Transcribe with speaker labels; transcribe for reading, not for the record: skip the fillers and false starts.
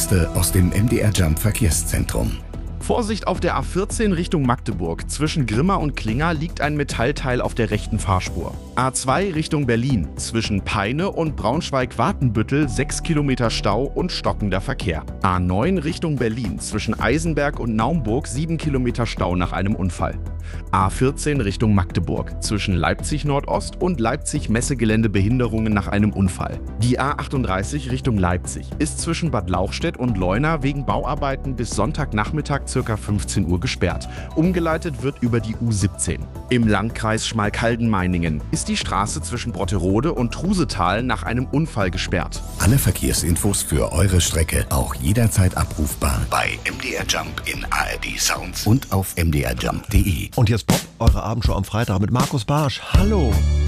Speaker 1: Neueste aus dem MDR Jump Verkehrszentrum.
Speaker 2: Vorsicht auf der A14 Richtung Magdeburg. Zwischen Grimma und Klinger liegt ein Metallteil auf der rechten Fahrspur. A2 Richtung Berlin. Zwischen Peine und Braunschweig-Watenbüttel 6 Kilometer Stau und stockender Verkehr. A9 Richtung Berlin. Zwischen Eisenberg und Naumburg 7 Kilometer Stau nach einem Unfall. A14 Richtung Magdeburg. Zwischen Leipzig Nordost und Leipzig Messegelände Behinderungen nach einem Unfall. Die A38 Richtung Leipzig ist zwischen Bad Lauchstädt und Leuna wegen Bauarbeiten bis Sonntagnachmittag ca. 15 Uhr gesperrt. Umgeleitet wird über die U17. Im Landkreis Schmalkalden-Meiningen ist die Straße zwischen Brotterode und Trusetal nach einem Unfall gesperrt.
Speaker 1: Alle Verkehrsinfos für eure Strecke auch jederzeit abrufbar bei MDR Jump in ARD Sounds und auf mdrjump.de.
Speaker 3: Und jetzt Pop, eure Abendshow am Freitag mit Markus Barsch. Hallo!